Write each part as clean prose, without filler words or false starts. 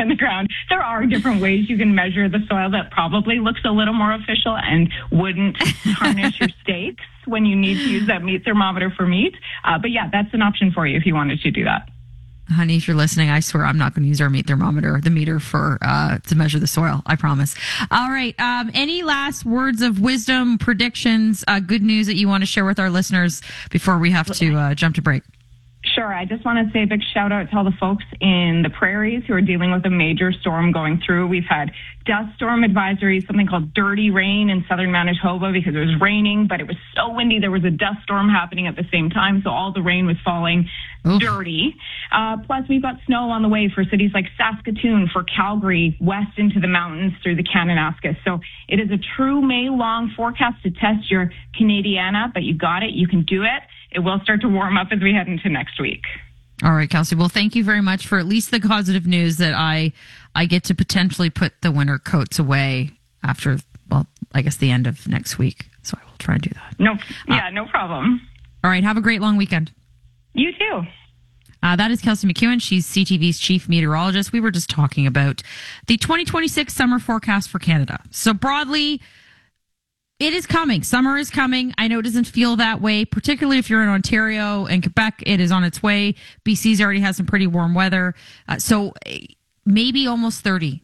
in the ground. There are different ways you can measure the soil that probably looks a little more official and wouldn't tarnish your steaks when you need to use that meat thermometer for meat. But yeah, that's an option for you if you wanted to do that. Honey, if you're listening, I swear I'm not going to use our meat thermometer, the meter for to measure the soil. I promise. All right. Any last words of wisdom, predictions, good news that you want to share with our listeners before we have to jump to break? Sure. I just want to say a big shout out to all the folks in the prairies who are dealing with a major storm going through. We've had dust storm advisories, something called dirty rain in southern Manitoba because it was raining, but it was so windy. There was a dust storm happening at the same time. So all the rain was falling dirty. Plus, we've got snow on the way for cities like Saskatoon, for Calgary, west into the mountains through the Kananaskis. So it is a true May-long forecast to test your Canadiana, but you got it. You can do it. It will start to warm up as we head into next week. All right, Kelsey. Well, thank you very much for at least the positive news that I get to potentially put the winter coats away after, well, I guess the end of next week. So I will try and do that. No problem. All right. Have a great long weekend. You too. That is Kelsey McEwen. She's CTV's chief meteorologist. We were just talking about the 2026 summer forecast for Canada. So broadly, it is coming. Summer is coming. I know it doesn't feel that way, particularly if you're in Ontario and Quebec. It is on its way. BC's already has some pretty warm weather. So maybe almost 30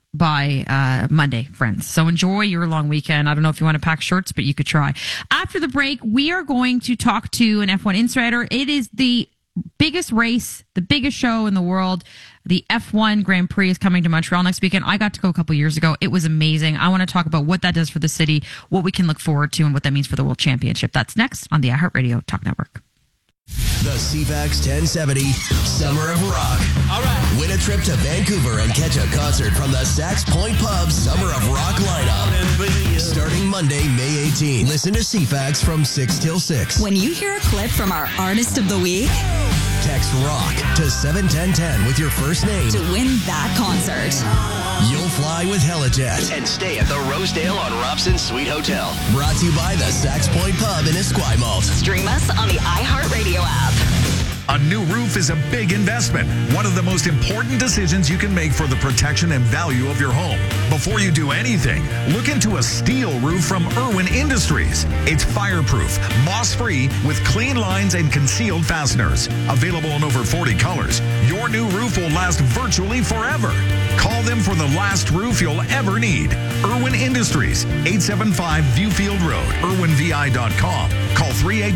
by Monday, friends. So enjoy your long weekend. I don't know if you want to pack shirts, but you could try. After the break, we are going to talk to an F1 insider. It is the biggest race, the biggest show in the world. The F1 Grand Prix is coming to Montreal next weekend. I got to go a couple years ago. It was amazing. I want to talk about what that does for the city, what we can look forward to, and what that means for the World Championship. That's next on the iHeartRadio Talk Network. The CFAX 1070 Summer of Rock. All right. Win a trip to Vancouver and catch a concert from the Sax Point Pub Summer of Rock lineup. Starting Monday, May 18th. Listen to CFAX from 6 till 6. When you hear a clip from our Artist of the Week, text ROCK to 71010 with your first name to win that concert. You'll fly with Helijet and stay at the Rosedale on Robson Suite Hotel. Brought to you by the Sax Point Pub in Esquimalt. Stream us on the iHeartRadio app. A new roof is a big investment, one of the most important decisions you can make for the protection and value of your home. Before you do anything, look into a steel roof from Irwin Industries. It's fireproof, moss-free, with clean lines and concealed fasteners. Available in over 40 colors, your new roof will last virtually forever. Call them for the last roof you'll ever need. Irwin Industries, 875 Viewfield Road, irwinvi.com. Call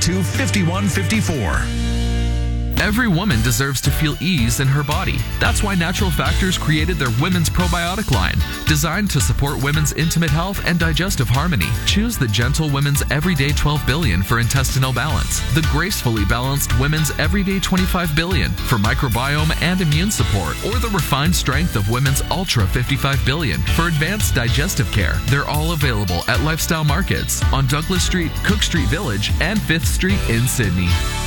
382-5154. Every woman deserves to feel ease in her body. That's why Natural Factors created their Women's Probiotic line, designed to support women's intimate health and digestive harmony. Choose the Gentle Women's Everyday 12 Billion for intestinal balance, the Gracefully Balanced Women's Everyday 25 Billion for microbiome and immune support, or the Refined Strength of Women's Ultra 55 Billion for advanced digestive care. They're all available at Lifestyle Markets on Douglas Street, Cook Street Village, and 5th Street in Sydney.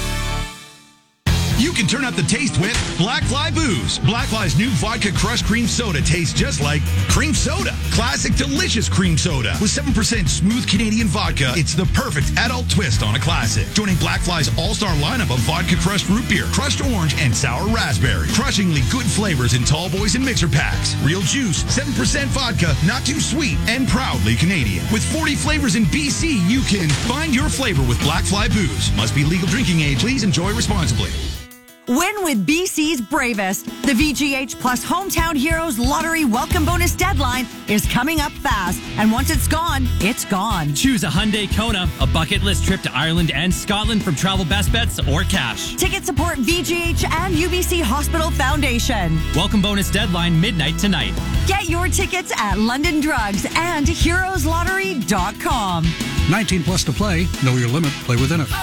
You can turn up the taste with Black Fly Booze. Black Fly's new vodka crushed cream soda tastes just like cream soda. Classic, delicious cream soda. With 7% smooth Canadian vodka, it's the perfect adult twist on a classic. Joining Black Fly's all-star lineup of vodka crushed root beer, crushed orange, and sour raspberry. Crushingly good flavors in tall boys and mixer packs. Real juice, 7% vodka, not too sweet, and proudly Canadian. With 40 flavors in BC, you can find your flavor with Black Fly Booze. Must be legal drinking age. Please enjoy responsibly. Win with BC's Bravest. The VGH Plus Hometown Heroes Lottery Welcome Bonus deadline is coming up fast. And once it's gone, it's gone. Choose a Hyundai Kona, a bucket list trip to Ireland and Scotland from Travel Best Bets, or cash. Tickets support VGH and UBC Hospital Foundation. Welcome bonus deadline midnight tonight. Get your tickets at London Drugs and HeroesLottery.com. 19 plus to play. Know your limit. Play within it.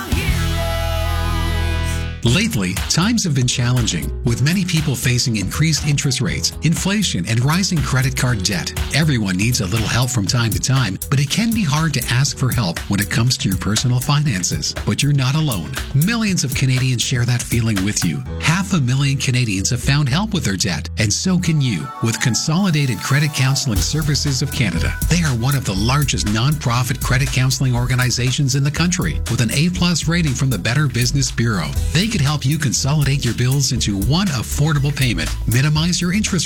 Lately, times have been challenging, with many people facing increased interest rates, inflation, and rising credit card debt. Everyone needs a little help from time to time, but it can be hard to ask for help when it comes to your personal finances. But you're not alone. Millions of Canadians share that feeling with you. 500,000 Canadians have found help with their debt, and so can you with Consolidated Credit Counseling Services of Canada. They are one of the largest nonprofit credit counseling organizations in the country, with an A+ rating from the Better Business Bureau. They could help you consolidate your bills into one affordable payment, minimize your interest